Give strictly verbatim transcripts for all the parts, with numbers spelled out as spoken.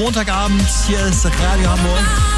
Montagabend. Hier ist Radio Hamburg.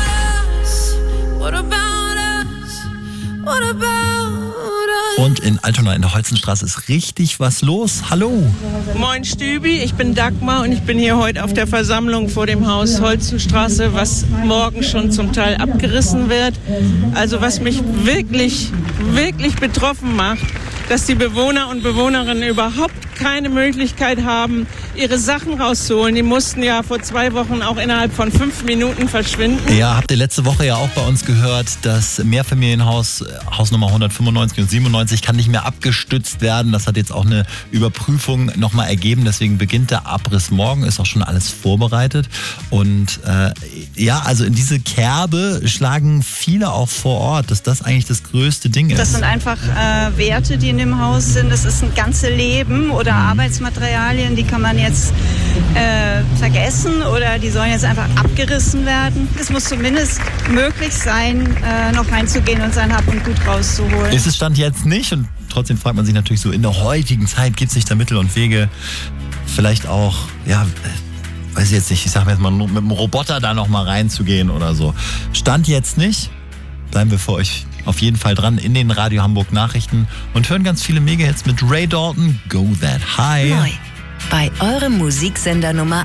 Und in Altona in der Holzenstraße ist richtig was los. Hallo. Moin Stübi, ich bin Dagmar und ich bin hier heute auf der Versammlung vor dem Haus Holzenstraße, was morgen schon zum Teil abgerissen wird. Also was mich wirklich, wirklich betroffen macht, dass die Bewohner und Bewohnerinnen überhaupt keine Möglichkeit haben, ihre Sachen rauszuholen. Die mussten ja vor zwei Wochen auch innerhalb von fünf Minuten verschwinden. Ja, habt ihr letzte Woche ja auch bei uns gehört, das Mehrfamilienhaus, Hausnummer hundertfünfundneunzig und siebenundneunzig, kann nicht mehr abgestützt werden. Das hat jetzt auch eine Überprüfung nochmal ergeben. Deswegen beginnt der Abriss morgen, ist auch schon alles vorbereitet. Und äh, ja, also in diese Kerbe schlagen viele auch vor Ort, dass das eigentlich das größte Ding ist. Das sind einfach äh, Werte, die in dem Haus sind. Das ist ein ganzes Leben oder mhm. Arbeitsmaterialien, die kann man jetzt äh, vergessen oder die sollen jetzt einfach abgerissen werden. Es muss zumindest möglich sein, äh, noch reinzugehen und sein Hab und Gut rauszuholen. Ist es Stand jetzt nicht und trotzdem fragt man sich natürlich so, in der heutigen Zeit gibt es nicht da Mittel und Wege, vielleicht auch, ja, weiß ich jetzt nicht, ich sag mir jetzt mal, mit dem Roboter da noch mal reinzugehen oder so. Stand jetzt nicht, bleiben wir für euch auf jeden Fall dran in den Radio Hamburg Nachrichten und hören ganz viele Mega-Hits mit Ray Dalton, Go That High. Neu bei eurem Musiksender Nummer